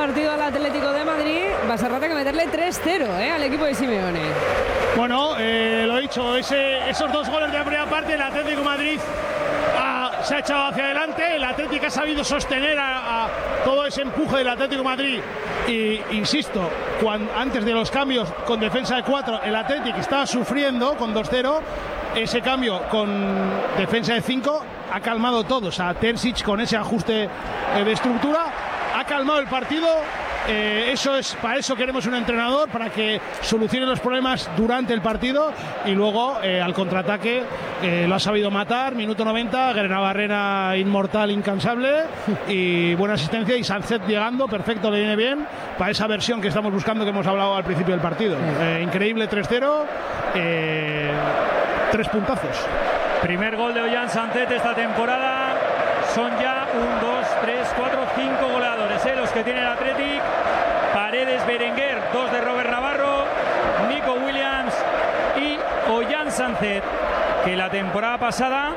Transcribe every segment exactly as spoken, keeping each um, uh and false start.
partido al Atlético de Madrid, va a ser rata que meterle tres cero ¿eh? al equipo de Simeone. Bueno, eh, lo he dicho, ese, esos dos goles de la primera parte, el Atlético de Madrid ha, se ha echado hacia adelante, el Atlético ha sabido sostener a, a todo ese empuje del Atlético de Madrid. Y insisto, cuando, antes de los cambios con defensa de cuatro, el Atlético estaba sufriendo con dos cero. Ese cambio con defensa de cinco ha calmado todo. O sea, Terzic con ese ajuste eh, de estructura ha calmado el partido. Eh, eso es, para eso queremos un entrenador, para que solucione los problemas durante el partido y luego eh, al contraataque eh, lo ha sabido matar. Minuto noventa, Grena Barrera inmortal, incansable y buena asistencia, y Sánchez llegando, perfecto, le viene bien para esa versión que estamos buscando, que hemos hablado al principio del partido. Eh, increíble tres cero, eh, tres puntazos. Primer gol de Ollán Sánchez esta temporada. Son ya un, dos, tres, cuatro, cinco goleadores, ¿eh? Los que tiene el Athletic. Paredes, Berenguer, dos de Robert Navarro, Nico Williams y Ollán Sánchez, que la temporada pasada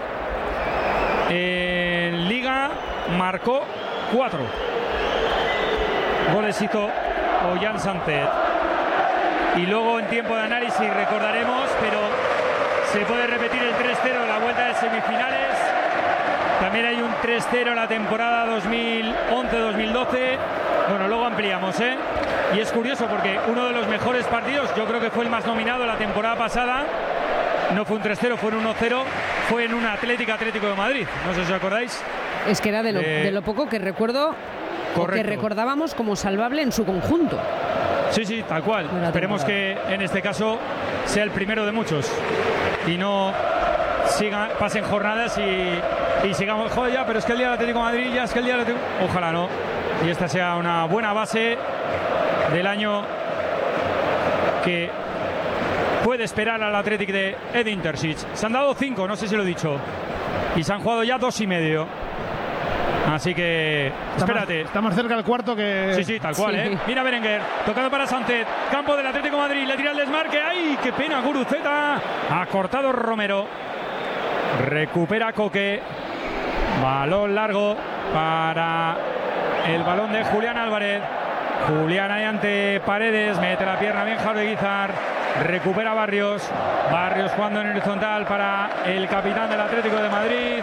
en Liga marcó cuatro goles, hizo Ollán Sánchez. Y luego en tiempo de análisis recordaremos, pero se puede repetir el tres cero en la vuelta de semifinales. También hay un tres cero en la temporada dos mil once dos mil doce. Bueno, luego ampliamos, ¿eh? Y es curioso porque uno de los mejores partidos, yo creo que fue el más nominado la temporada pasada, no fue un tres cero, fue un uno cero, fue en un Atlético Atlético de Madrid. No sé si os acordáis. Es que era de lo, eh, de lo poco que recuerdo, o que recordábamos como salvable en su conjunto. Sí, sí, tal cual. Esperemos que en este caso sea el primero de muchos y no sigan, pasen jornadas y, y sigamos, joder, ya, pero es que el día del Atlético de Madrid, ya es que el día del Atlético... Ojalá no. Y esta sea una buena base del año que puede esperar al Atlético de Edin Terzic. Se han dado cinco, no sé si lo he dicho, y se han jugado ya dos y medio. Así que está espérate. Más, está más cerca el cuarto que... Sí, sí, tal cual, sí. ¿eh? Mira Berenguer, tocando para Sánchez, campo del Atlético de Madrid, le tira el desmarque. ¡Ay, qué pena, Guruceta! Ha cortado Romero. Recupera Coque. Balón largo para el balón de Julián Álvarez. Julián ahí ante Paredes, mete la pierna bien Jaureguizar. Recupera Barrios. Barrios jugando en horizontal para el capitán del Atlético de Madrid.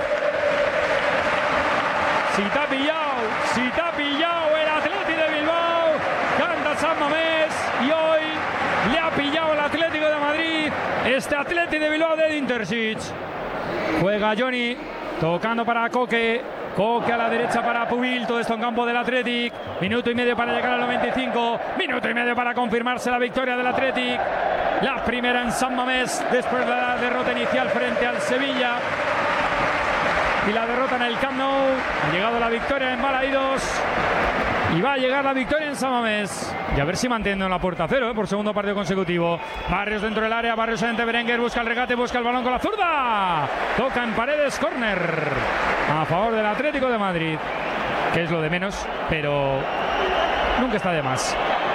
Si te ha pillado, si te ha pillado el Atlético de Bilbao, canta San Mamés y hoy le ha pillado el Atlético de Madrid, este Atlético de Bilbao de Edin Terzic. Juega Johnny, tocando para Coque, Coque a la derecha para Pubil, todo esto en campo del Athletic. Minuto y medio para llegar al noventa y cinco, minuto y medio para confirmarse la victoria del Athletic. La primera en San Mamés después de la derrota inicial frente al Sevilla. Y la derrota en el Camp Nou. Ha llegado la victoria en Balaídos. Y va a llegar la victoria en San Mamés. Y a ver si mantienen la puerta a cero, ¿eh? Por segundo partido consecutivo. Barrios dentro del área. Barrios ante Berenguer. Busca el regate. Busca el balón con la zurda. Toca en Paredes. Córner. A favor del Atlético de Madrid. Que es lo de menos. Pero nunca está de más.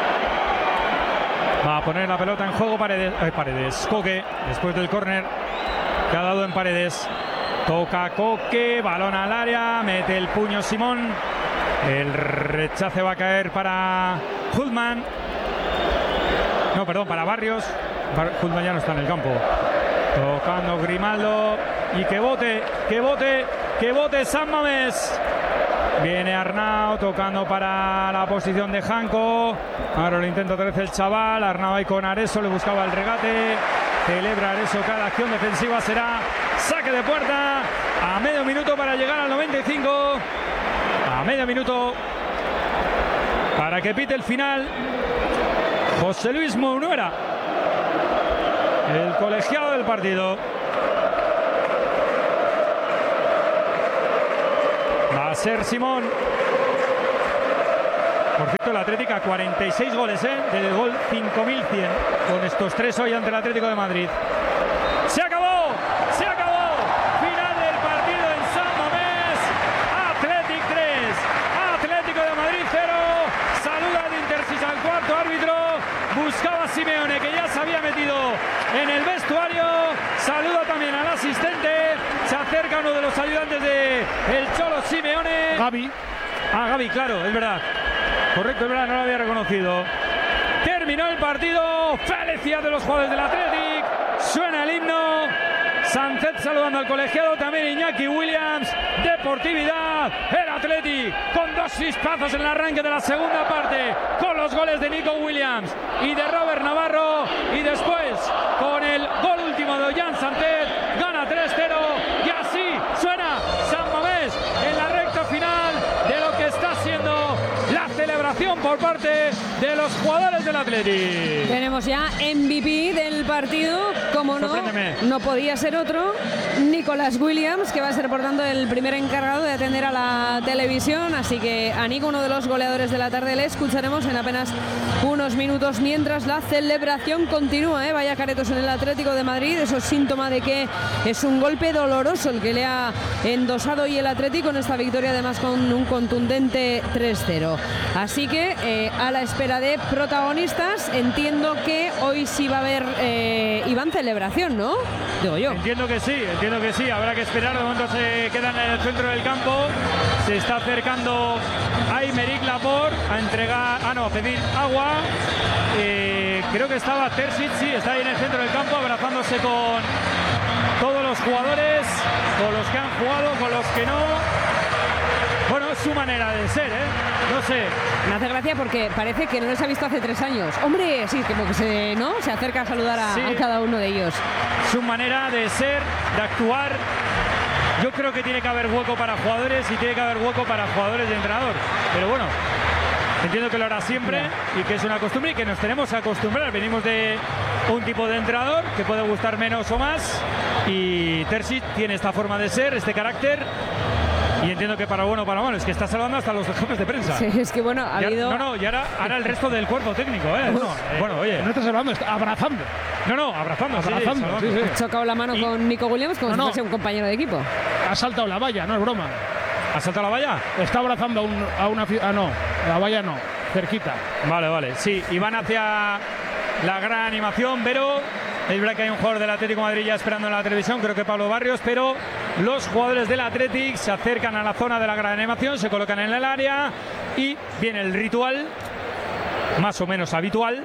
Va a poner la pelota en juego Paredes. Eh, Paredes. Coque. Después del córner que ha dado en Paredes. Toca Coque, balón al área, mete el puño Simón. El rechace va a caer para Hultman. No, perdón, para Barrios. Hultman ya no está en el campo. Tocando Grimaldo. Y que bote, que bote, que bote San Mamés. Viene Arnau tocando para la posición de Janko. Ahora lo intenta otra vez el chaval. Arnau ahí con Areso, le buscaba el regate. Celebra Areso, cada acción defensiva será saque de puerta. A medio minuto para llegar al noventa y cinco. A medio minuto para que pite el final José Luis Munuera, el colegiado del partido. Va a ser Simón. Por cierto, el Atlético a cuarenta y seis goles, ¿eh? Del gol cinco mil cien. Con estos tres hoy ante el Atlético de Madrid. ¡Se acabó! ¡Se acabó! Final del partido en San Mamés. Athletic tres. Atlético de Madrid cero. Saluda a Edin Terzic al cuarto árbitro. Buscaba a Simeone, que ya se había metido en el vestuario. Saluda también al asistente. Se acerca uno de los ayudantes de el Cholo Simeone. Gavi. Ah, Gavi, claro, es verdad. Correcto, es verdad, no lo había reconocido. Terminó el partido. Felicidad de los jugadores del Athletic. Suena el himno. Sánchez saludando al colegiado, también Iñaki Williams. Deportividad, el Athletic con dos chispazos en el arranque de la segunda parte, con los goles de Nico Williams y de Robert Navarro, y después con el gol último de Ollán Sánchez, gana tres cero, y así suena San Mamés en la recta final de lo que está siendo la celebración por parte de los jugadores del Athletic. Tenemos ya M V P del partido, como no, no podía ser otro, Nicolas Williams, que va a ser por tanto el primer encargado de atender a la televisión, así que a Nico, uno de los goleadores de la tarde, le escucharemos en apenas unos minutos mientras la celebración continúa, ¿eh? Vaya caretos en el Atlético de Madrid, eso es síntoma de que es un golpe doloroso el que le ha endosado hoy el Atlético en esta victoria, además con un contundente tres cero. Así que eh, a la espera de protagonistas, entiendo que hoy sí va a haber eh, Iván celebración, ¿no? Digo yo. Entiendo que sí, entiendo que sí, habrá que esperar, de momento se quedan en el centro del campo, se está acercando Aymeric Laporte a entregar, ah no, a pedir agua, eh, creo que estaba Terzic, sí, está ahí en el centro del campo abrazándose con todos los jugadores, con los que han jugado, con los que no. Bueno, es su manera de ser, ¿eh? No sé. Me hace gracia porque parece que no les ha visto hace tres años. Hombre, sí, como que se, ¿no? se acerca a saludar a, sí. a cada uno de ellos. Su manera de ser, de actuar. Yo creo que tiene que haber hueco para jugadores y tiene que haber hueco para jugadores de entrenador. Pero bueno, entiendo que lo hará siempre y que es una costumbre y que nos tenemos que acostumbrar. Venimos de un tipo de entrenador que puede gustar menos o más, y Terzic tiene esta forma de ser, este carácter. Y entiendo que para bueno o para malo, es que está salvando hasta los jefes de prensa. Sí, es que bueno, ha ya, habido... No, no, y ahora, ahora el resto del cuerpo técnico, ¿eh? Bueno, eh, bueno oye. No está salvando, está abrazando. No, no, abrazando, abrazando. Sí, sí, sí. Ha chocado la mano y... con Nico Williams como no, si fuese no. un compañero de equipo. Ha saltado la valla, no es broma. ¿Ha saltado la valla? Está abrazando a, un, a una... Ah, no, la valla no, cerquita. Vale, vale, sí, y van hacia la gran animación, pero... Es verdad que hay un jugador del Atlético de Madrid ya esperando en la televisión, creo que Pablo Barrios, pero los jugadores del Athletic se acercan a la zona de la gran animación, se colocan en el área y viene el ritual, más o menos habitual,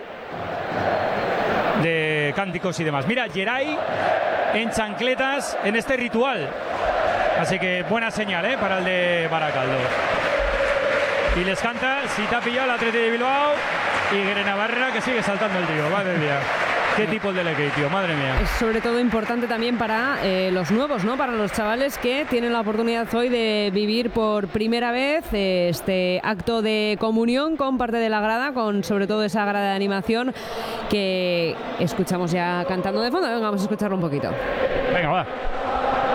de cánticos y demás. Mira, Geray en chancletas en este ritual, así que buena señal, ¿eh? para el de Baracaldo. Y les canta, si te ha pillado el Athletic de Bilbao, y Grena Barrera que sigue saltando el tío, madre mía. Qué tipo de deleque, tío, madre mía. Es sobre todo importante también para eh, los nuevos, ¿no? Para los chavales que tienen la oportunidad hoy de vivir por primera vez eh, este acto de comunión con parte de la grada, con sobre todo esa grada de animación que escuchamos ya cantando de fondo. Venga, vamos a escucharlo un poquito. Venga, va.